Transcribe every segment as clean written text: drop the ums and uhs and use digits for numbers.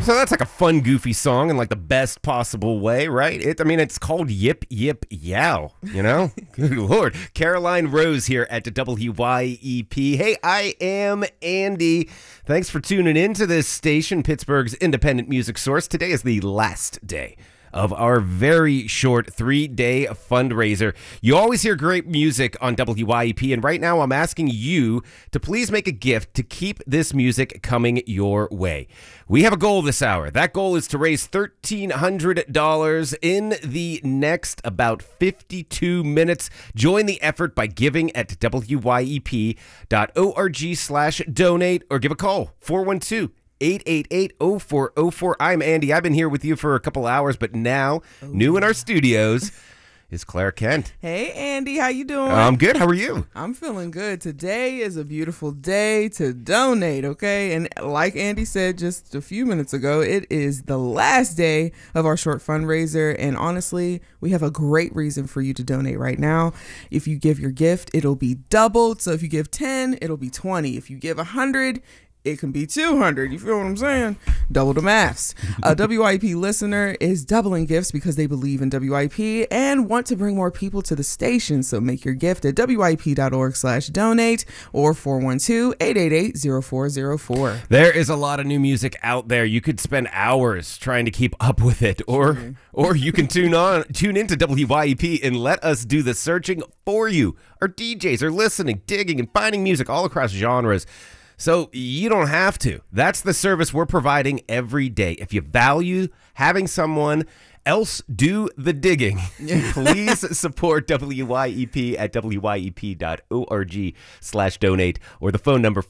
So that's like a fun, goofy song in like the best possible way, right? It's called Yip Yip Yow, you know? Good Lord. Caroline Rose here at WYEP. Hey, I am Andy. Thanks for tuning in to this station, Pittsburgh's independent music source. Today is the last day of our very short 3-day fundraiser. You always hear great music on WYEP, and right now I'm asking you to please make a gift to keep this music coming your way. We have a goal this hour. That goal is to raise $1,300 in the next about 52 minutes. Join the effort by giving at wyep.org/donate or give a call, 412-888-0404. I'm Andy. I've been here with you for a couple hours, but now, new in our studios, is Claire Kent. Hey, Andy. How you doing? I'm good. How are you? I'm feeling good. Today is a beautiful day to donate, okay? And like Andy said just a few minutes ago, it is the last day of our short fundraiser. And honestly, we have a great reason for you to donate right now. If you give your gift, it'll be doubled. So if you give 10, it'll be 20. If you give 100, it can be 200. You feel what I'm saying? Double the maths. A WYP listener is doubling gifts because they believe in WYP and want to bring more people to the station. So make your gift at wyep.org/donate or 412-888-0404. There is a lot of new music out there. You could spend hours trying to keep up with it, or you can tune into WYEP and let us do the searching for you. Our DJs are listening, digging, and finding music all across genres. So you don't have to. That's the service we're providing every day. If you value having someone else do the digging, please support WYEP at wyep.org/donate or the phone number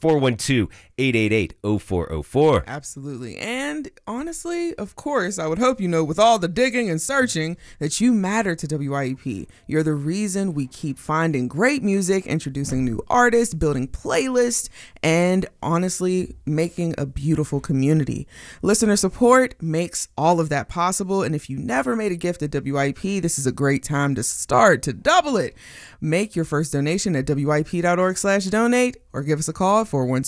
412-888-0404. Absolutely. And honestly, of course, I would hope you know with all the digging and searching that you matter to WYEP. You're the reason we keep finding great music, introducing new artists, building playlists, and honestly, making a beautiful community. Listener support makes all of that possible. And if you never made a gift at WYEP, this is a great time to start, to double it. Make your first donation at wyep.org/donate or give us a call at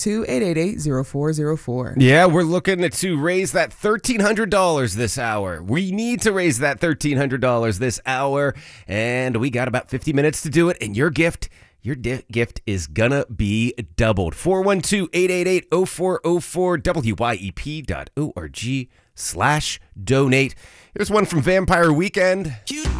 412-888-0404. Yeah, we're looking to raise that $1,300 this hour. We need to raise that $1,300 this hour, and we got about 50 minutes to do it, and your gift is gonna be doubled. 412-888-0404, wyep.org/donate. Here's one from Vampire Weekend.